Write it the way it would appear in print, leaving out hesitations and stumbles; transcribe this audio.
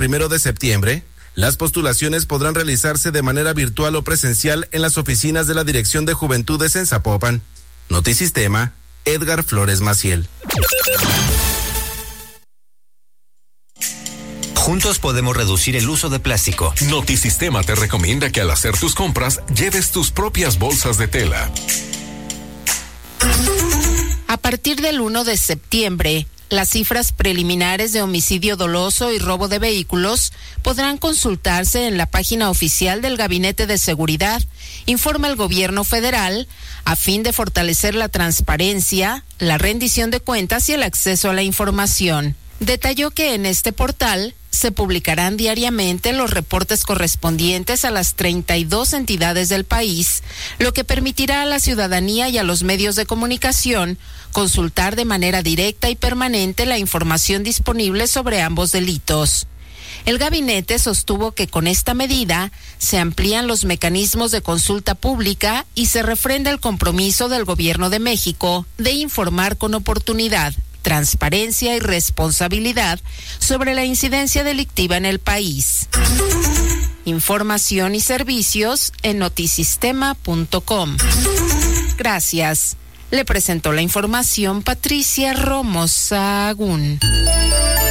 1 de septiembre, las postulaciones podrán realizarse de manera virtual o presencial en las oficinas de la Dirección de Juventudes en Zapopan. Notisistema, Edgar Flores Maciel. Juntos podemos reducir el uso de plástico. Notisistema te recomienda que al hacer tus compras, lleves tus propias bolsas de tela. A partir del 1 de septiembre, las cifras preliminares de homicidio doloso y robo de vehículos podrán consultarse en la página oficial del Gabinete de Seguridad, informa el Gobierno federal, a fin de fortalecer la transparencia, la rendición de cuentas y el acceso a la información. Detalló que en este portal se publicarán diariamente los reportes correspondientes a las 32 entidades del país, lo que permitirá a la ciudadanía y a los medios de comunicación consultar de manera directa y permanente la información disponible sobre ambos delitos. El gabinete sostuvo que con esta medida se amplían los mecanismos de consulta pública y se refrenda el compromiso del Gobierno de México de informar con oportunidad, transparencia y responsabilidad sobre la incidencia delictiva en el país. Información y servicios en notisistema.com. Gracias. Le presentó la información Patricia Romo Sahagún.